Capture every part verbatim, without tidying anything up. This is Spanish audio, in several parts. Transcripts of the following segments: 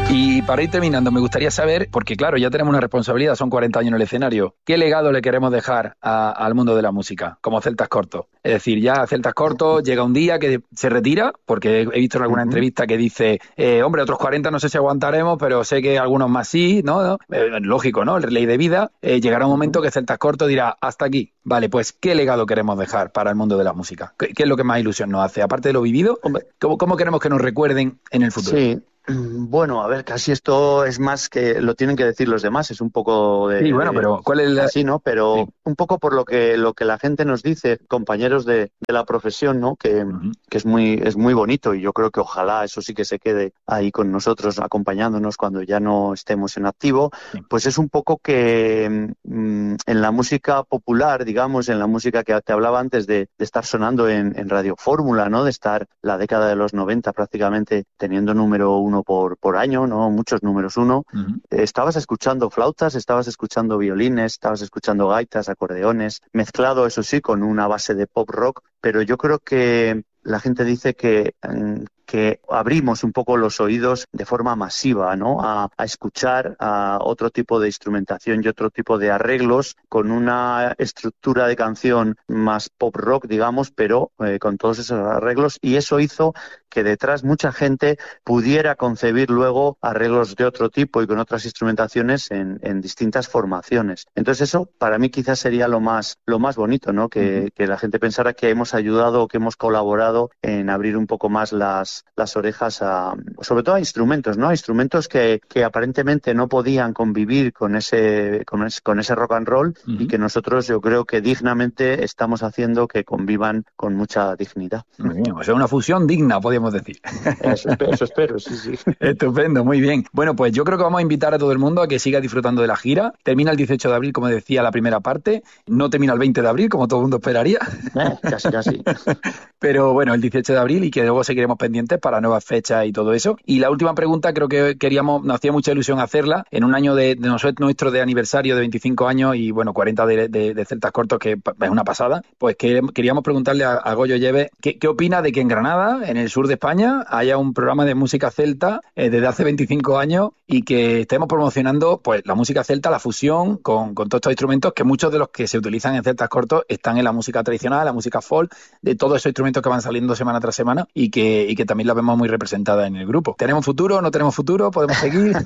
Y para ir terminando, me gustaría saber, porque claro, ya tenemos una responsabilidad, son cuarenta años en el escenario, ¿qué legado le queremos dejar a- al mundo de la música, como Celtas Cortos? Es decir, ya Celtas Cortos llega un día que se retira, porque he he visto en alguna Ujú. entrevista que dice, eh, hombre, otros cuarenta no sé si aguantaremos, pero sé que algunos más sí, ¿no? ¿No? Eh, lógico, ¿no? Ley de vida. Eh, llegará un momento Ujú. que Celtas Cortos dirá, hasta aquí. Vale, pues, ¿qué legado queremos dejar para el mundo de la música? ¿Qué, qué es lo que más ilusión nos hace? Aparte de lo vivido, Hombre, ¿cómo, cómo queremos que nos recuerden en el futuro? sí, bueno, a ver, casi esto es más que lo tienen que decir los demás, es un poco Sí, de, bueno, de pero ¿cuál es la...? así, ¿no? Sí. Pero un poco por lo que lo que la gente nos dice, compañeros de, de la profesión, ¿no? Que, Ujú. que es muy es muy bonito y yo creo que ojalá eso sí que se quede ahí con nosotros, acompañándonos cuando ya no estemos en activo. Sí. Pues es un poco que mm, en la música popular, digamos, en la música que te hablaba antes de, de estar sonando en, en Radio Fórmula, ¿no? De estar la década de los noventa prácticamente teniendo número uno por, por año, ¿no? Muchos números uno. Ujú. Eh, Estabas escuchando flautas, estabas escuchando violines, estabas escuchando gaitas, acordeones, mezclado, eso sí, con una base de pop rock, pero yo creo que la gente dice que, mm, que abrimos un poco los oídos de forma masiva, ¿no? A, a escuchar a otro tipo de instrumentación y otro tipo de arreglos con una estructura de canción más pop rock, digamos, pero eh, con todos esos arreglos, y eso hizo que detrás mucha gente pudiera concebir luego arreglos de otro tipo y con otras instrumentaciones en, en distintas formaciones. Entonces eso para mí quizás sería lo más, lo más bonito, ¿no? Ujú. Que, que la gente pensara que hemos ayudado, que hemos colaborado en abrir un poco más las, las orejas a, sobre todo a instrumentos, ¿no? A instrumentos que, que aparentemente no podían convivir con ese, con ese, con ese rock and roll, y Ujú. que nosotros yo creo que dignamente estamos haciendo que convivan con mucha dignidad. Muy bien, o sea, una fusión digna, podríamos decir. Eso espero, eso espero, sí, sí. Estupendo, muy bien. Bueno, pues yo creo que vamos a invitar a todo el mundo a que siga disfrutando de la gira. Termina el dieciocho de abril, como decía, la primera parte. No termina el veinte de abril, como todo el mundo esperaría. Eh, casi, casi. Pero bueno, el dieciocho de abril, y que luego seguiremos pendientes para nuevas fechas y todo eso. Y la última pregunta, creo que queríamos, nos hacía mucha ilusión hacerla en un año de, de nosotros, nuestro de aniversario de veinticinco años y bueno, cuarenta de, de, de Celtas Cortos, que es una pasada. Pues que, queríamos preguntarle a, a Goyo Lleves ¿qué, qué opina de que en Granada, en el sur de España, haya un programa de música celta eh, desde hace veinticinco años y que estemos promocionando pues la música celta, la fusión con, con todos estos instrumentos, que muchos de los que se utilizan en Celtas Cortos están en la música tradicional, la música folk, de todos esos instrumentos que van saliendo semana tras semana y que, y que también la vemos muy representada en el grupo. ¿Tenemos futuro? ¿No tenemos futuro? ¿Podemos seguir?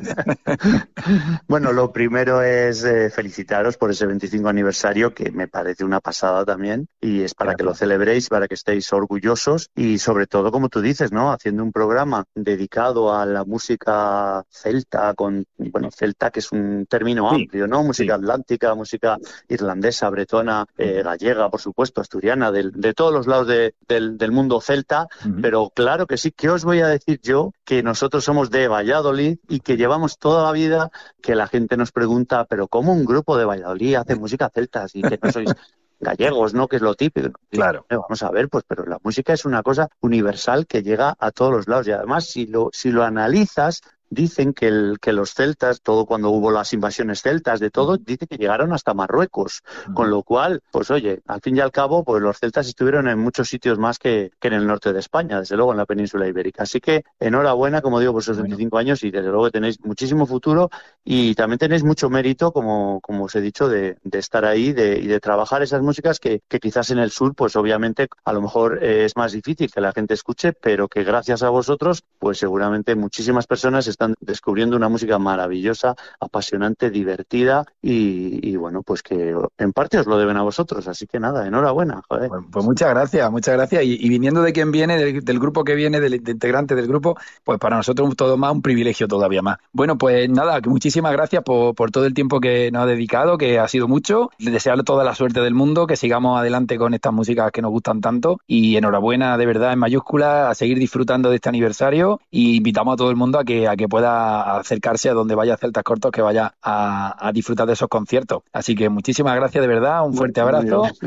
Bueno, lo primero es eh, felicitaros por ese veinticinco aniversario, que me parece una pasada también, y es para que lo Gracias. celebréis, para que estéis orgullosos y sobre todo, como tú dices, ¿no? Haciendo un programa dedicado a la música celta, con, bueno, celta que es un término Sí, amplio, ¿no? Música sí. atlántica, música irlandesa, bretona, eh, Uh-huh. gallega, por supuesto, asturiana, del- de todos los lados de- del, del mundo celta. Uh-huh. Pero claro que sí. ¿Qué os voy a decir yo? Que nosotros somos de Valladolid y que llevamos toda la vida que la gente nos pregunta, pero ¿cómo un grupo de Valladolid hace música celta y que no sois gallegos, ¿no? Que es lo típico. Y digo, Claro. "Eh, vamos a ver, pues, pero la música es una cosa universal que llega a todos los lados, y además si lo, si lo analizas, dicen que, el, que los celtas, todo cuando hubo las invasiones celtas, de todo, Uh-huh. dice que llegaron hasta Marruecos, con Uh-huh. lo cual, pues oye, al fin y al cabo, pues los celtas estuvieron en muchos sitios más que, que en el norte de España, desde luego en la península ibérica. Así que enhorabuena, como digo, por esos Bueno. veinticinco años, y desde luego tenéis muchísimo futuro y también tenéis mucho mérito, como, como os he dicho, de, de estar ahí de, y de trabajar esas músicas que, que quizás en el sur, pues obviamente a lo mejor eh, es más difícil que la gente escuche, pero que gracias a vosotros, pues seguramente muchísimas personas están descubriendo una música maravillosa, apasionante, divertida y, y bueno, pues que en parte os lo deben a vosotros. Así que nada, enhorabuena, joder. Pues, pues muchas gracias, muchas gracias. Y, y viniendo de quien viene, del, del grupo que viene, del, del integrante del grupo, pues para nosotros todo más, un privilegio todavía más. Bueno, pues nada, que muchísimas gracias por, por todo el tiempo que nos ha dedicado, que ha sido mucho. Desearle toda la suerte del mundo, que sigamos adelante con estas músicas que nos gustan tanto. Y enhorabuena de verdad en mayúsculas, a seguir disfrutando de este aniversario. Y invitamos a todo el mundo a que, a que pueda acercarse a donde vaya Celtas Cortos, que vaya a, a disfrutar de esos conciertos. Así que muchísimas gracias de verdad, un Muy, fuerte muy bien. abrazo.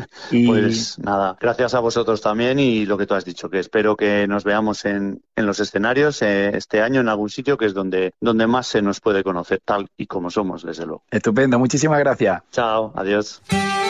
Y Pues nada, gracias a vosotros también, y lo que tú has dicho, que espero que nos veamos en, en los escenarios eh, este año en algún sitio, que es donde, donde más se nos puede conocer, tal y como somos, desde luego. estupendo, muchísimas gracias. Chao, adiós.